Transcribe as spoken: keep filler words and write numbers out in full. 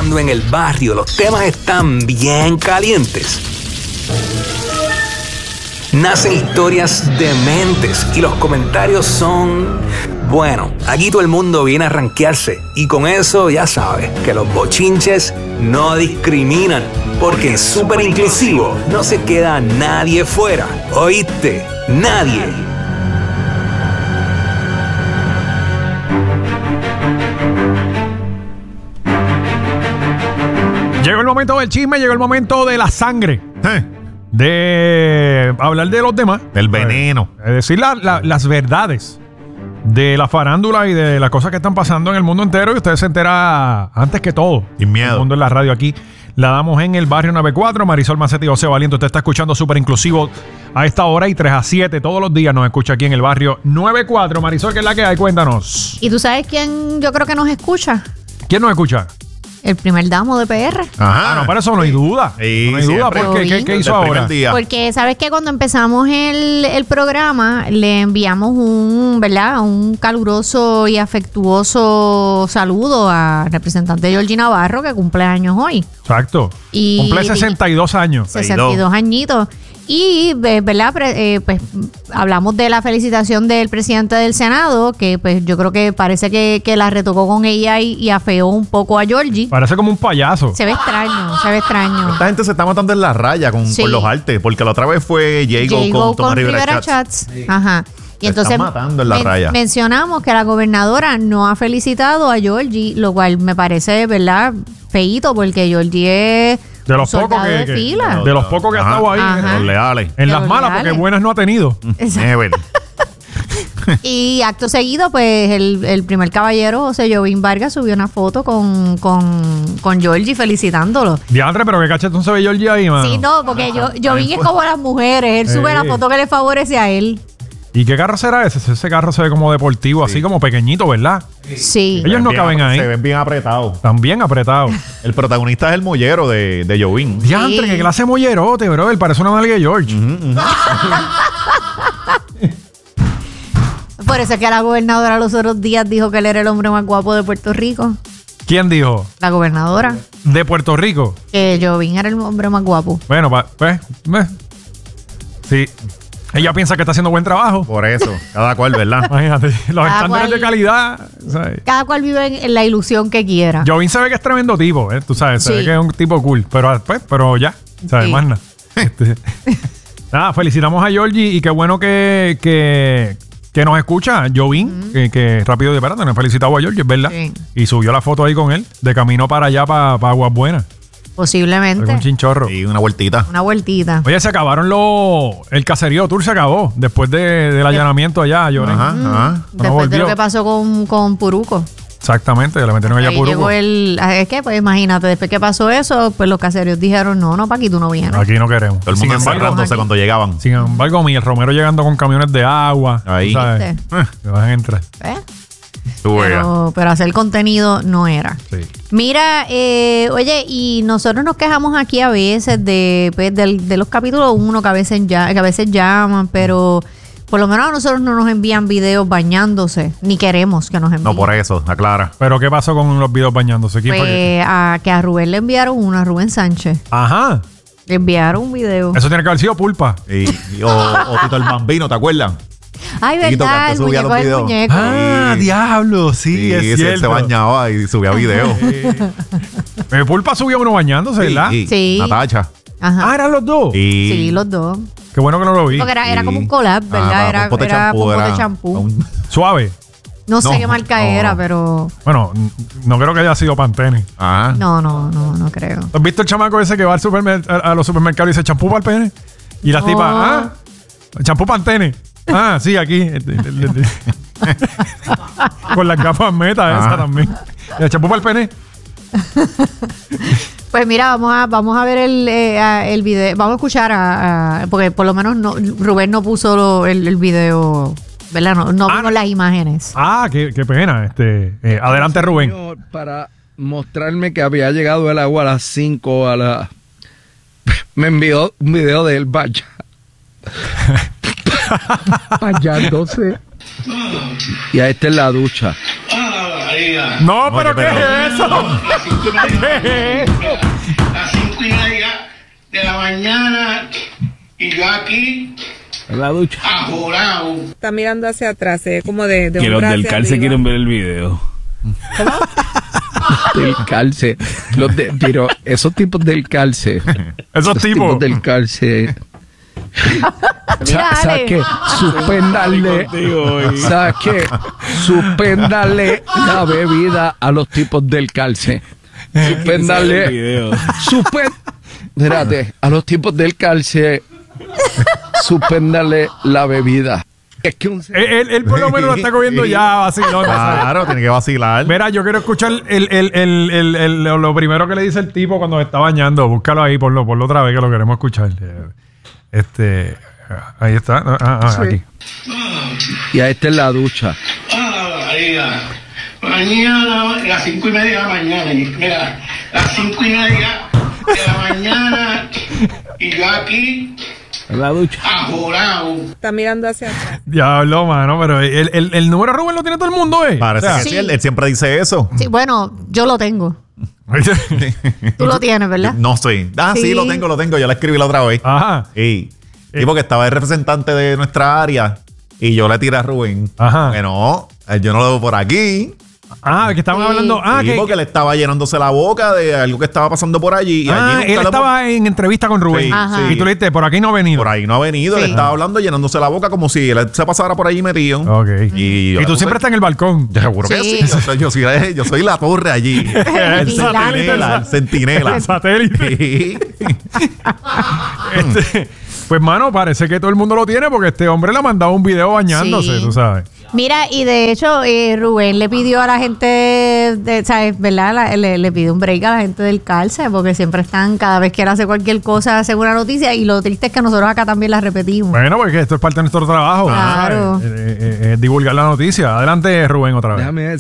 cuando en el barrio los temas están bien calientes, nacen historias dementes y los comentarios son... Bueno, aquí todo el mundo viene a rankearse y con eso ya sabes que los bochinches no discriminan, porque en Súper Inclusivo no se queda nadie fuera. ¿Oíste? Nadie. Llegó el momento del chisme, llegó el momento de la sangre. ¿Eh? De hablar de los demás. Del veneno. Es decir, la, la, las verdades de la farándula y de las cosas que están pasando en el mundo entero. Y usted se entera antes que todo. Sin miedo. El mundo en la radio aquí. La damos en el barrio noventa y cuatro. Marisol Macetti y José Valiente. Usted está escuchando Súper Inclusivo a esta hora y tres a siete todos los días nos escucha aquí en el barrio noventa y cuatro. Marisol, ¿qué es la que hay? Cuéntanos. ¿Y tú sabes quién yo creo que nos escucha? ¿Quién nos escucha? El primer damo de P R. Ajá. Ah, no, para eso no hay duda. Sí, no hay duda. siempre. ¿Por qué? ¿Qué, qué hizo ahora? Porque sabes que cuando empezamos el, el programa le enviamos un, ¿verdad? Un caluroso y afectuoso saludo al representante Georgie Navarro, que cumple años hoy. Exacto. Y cumple sesenta y dos años. sesenta y dos añitos. Y, ¿verdad? Eh, pues hablamos de la felicitación del presidente del Senado, que pues yo creo que parece que, que la retocó con ella y, y afeó un poco a Georgie. Parece como un payaso. Se ve extraño, se ve extraño. Esta gente se está matando en la raya con, Sí. con los artes, porque la otra vez fue Jago con, Llegó Tomás con Rivera Rivera Chats. Chats. Ajá. Y Se entonces están matando en la men- raya. mencionamos que la gobernadora no ha felicitado a Georgie, lo cual me parece, ¿verdad? Feíto, porque Georgie es De los un pocos soldado que, de que- fila. de los pocos que ha Ajá. estado ahí. Ajá. Los leales. En De las los malas, leales. porque buenas no ha tenido. Never. Y acto seguido, pues el, el primer caballero, José Jovín Vargas, subió una foto con, con, con Georgie felicitándolo. Diantre, pero qué cachetón se ve Georgie ahí, mano. Sí, no, porque yo, Jovín es como las mujeres. Él sube Sí. la foto que le favorece a él. ¿Y qué carro será ese? Ese carro se ve como deportivo, así como pequeñito, ¿verdad? Sí. Ellos no Bien caben apre- ahí. Se ven bien apretados. Están bien apretados. El protagonista es el mollero de, de Jovín. Diantre, Sí. qué clase de mollerote, bro. Él parece una nalga de George. Por eso es que la gobernadora los otros días dijo que él era el hombre más guapo de Puerto Rico. ¿Quién dijo? La gobernadora. De Puerto Rico. Que Jovín era el hombre más guapo. Bueno, pa- pues, eh. Sí. Ella piensa que está haciendo buen trabajo. Por eso, cada cual, ¿verdad? Imagínate, los Cada estándares cual- de calidad. ¿Sabes? Cada cual vive en, en la ilusión que quiera. Jovín se ve que es tremendo tipo, ¿eh? Tú sabes, se Sí. ve que es un tipo cool. Pero, pues, pero ya, ¿sabes? Sí. Más nada. Este, nada, felicitamos a Georgie y qué bueno que, que, que nos escucha, Jovín, que, que rápido de espérate, nos felicitado a Georgie, ¿verdad? Sí. Y subió la foto ahí con él, de camino para allá, para, para Aguas Buenas. Posiblemente. Un chinchorro. Y una vueltita. Una vueltita. Oye, se acabaron los... El caserío tour se acabó después de, del allanamiento allá, Lloren. Ajá, ajá. Después de volvió. lo que pasó con, con Puruco. Exactamente, le metieron allá Ahí por llegó el... Es que, pues imagínate, después que pasó eso, pues los caseros dijeron, no, no, pa' aquí tú no vienes. Aquí no queremos. Todo el Sin mundo embargo, encerrándose cuando llegaban. sin embargo, Miguel Romero llegando con camiones de agua. Ahí. ¿sabes? ¿Viste? Eh, que vas a entrar. ¿Eh? Tú veas. Pero, pero hacer contenido no era. Sí. Mira, eh, oye, y nosotros nos quejamos aquí a veces de, pues, del- de los capítulos uno que a veces ya, que a veces llaman, pero por lo menos a nosotros no nos envían videos bañándose, ni queremos que nos envíen. No, por eso, aclara. Pero ¿qué pasó con los videos bañándose? ¿Quién fue que- Pues, a, que a Rubén le enviaron uno, a Rubén Sánchez. Ajá. Le enviaron un video. Eso tiene que haber sido pulpa. Y, y- o, o Tito el Bambino, ¿te acuerdas? Ay, Tito, que verdad, antes el subía muñeco los del videos. muñeco. Ah, Sí. diablo, sí, Sí, es ese cierto. se bañaba y subía videos. Eh, Pulpa subió uno bañándose, ¿verdad? Sí, Sí. Natacha. Ajá. Ah, eran los dos. Y, Sí, los dos. Qué bueno que no lo vi. Porque era, era Sí. como un collab, ¿verdad? Ah, era un pote de era champú, pompo era de champú. un- Suave. No sé No, qué marca no. era, pero... Bueno, n- no creo que haya sido Pantene. Ajá. No, no, no, no creo. ¿Has visto el chamaco ese que va al supermer- a, a los supermercados y dice champú para el pene? Y las No. tipas, ah, champú Pantene. Ah, sí, aquí. Con las gafas meta esa Ah. también. ¿Y el champú para el pene? Pues mira, vamos a, vamos a ver el, eh, a- el video. Vamos a escuchar a, a- porque por lo menos no, Rubén no puso lo- el, el video, ¿verdad? No, no Ah, vimos las imágenes. Ah, qué, qué pena. Este, eh, adelante, Rubén. Señor, para mostrarme que había llegado el agua a las cinco a la... Me envió un video de él vaya. Bañándose. Y a este en la ducha. María. No, pero Oye, ¿qué pero- es eso? Las cinco y media, ¿Qué es eso? las cinco y media de la mañana y yo aquí En la ducha. ajorado. Está mirando hacia atrás, se ve como de, de Que un los brazo del hacia calce arriba. quieren ver el video. Del calce. Los de, pero esos tipos del calce. Esos Los tipos. del calce. Mira, ¿Sabes Ale. qué? Suspéndale. ¿Sabes qué? Suspéndale la bebida a los tipos del calce. El Suspéndale. video. Suspend... Espérate, a los tipos del calce. Suspéndale la bebida. Es que un... Él, él- él por lo menos lo está cogiendo ya vacilón. Claro, tiene que vacilar. Mira, yo quiero escuchar el, el, el, el, el- lo primero que le dice el tipo cuando está bañando. Búscalo ahí, ponlo, ponlo otra vez que lo queremos escuchar. Este, ahí está. Ah, ah, aquí. Y a este en la ducha. Ah, María. Mañana, las cinco y media de la mañana. y Mira, las cinco y media de la mañana y yo aquí En la ducha. ajorado. Está mirando hacia atrás. Diablo, mano, pero el, el, el número Rubén lo tiene todo el mundo, ¿eh? Parece O sea, que sí, sí. él, él siempre dice eso. Sí, bueno, yo lo tengo. Tú lo tienes, ¿verdad? No sé. Ah, sí. Sí. lo tengo, lo tengo. Yo la escribí la otra vez. Ajá. Sí. Sí, porque estaba el representante de nuestra área y yo le tiré a Rubén. Ajá. Que no, eh, yo no lo veo por aquí. Ah, que estaban Sí. hablando. Ah, Sí, que, porque le estaba llenándose la boca de algo que estaba pasando por allí. Y ah, allí nunca él lo- estaba en entrevista con Rubén. Sí, Ajá. Y tú le dijiste, por aquí no ha venido. Por ahí no ha venido. Sí. Le estaba hablando llenándose la boca como si él se pasara por allí metido. Ok. Y, Y, tú siempre estás en el balcón. Seguro que Sí. sí. Yo soy, yo soy- yo soy la torre allí. el Vigilante. centinela. El centinela. El satélite. Sí. Este, pues, mano, parece que todo el mundo lo tiene porque este hombre le ha mandado un video bañándose, Sí. tú sabes. Mira, y de hecho, eh, Rubén le pidió a la gente, de, ¿sabes? ¿Verdad? La- le, le pidió un break a la gente del calce, porque siempre están, cada vez que él hace cualquier cosa, hace una noticia, y lo triste es que nosotros acá también la repetimos. Bueno, porque esto es parte de nuestro trabajo. Claro. Eh, eh, eh, eh, divulgar la noticia. Adelante, Rubén, otra vez. Déjame